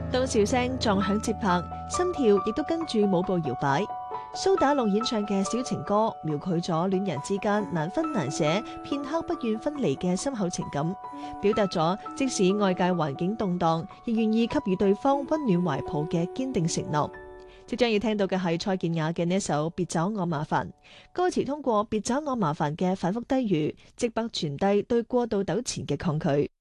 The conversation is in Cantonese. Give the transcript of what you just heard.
當笑聲撞響節拍，心跳亦都跟住舞步搖擺。蘇打綠演唱嘅小情歌，描繪咗戀人之間難分難捨、片刻不願分離嘅深厚情感，表達咗即使外界環境動盪，亦願意給予對方溫暖懷抱嘅堅定承諾。即將要聽到嘅係蔡健雅嘅呢一首《別找我麻煩》，歌詞通過別找我麻煩嘅反覆低語，直白傳遞對過度糾纏嘅抗拒。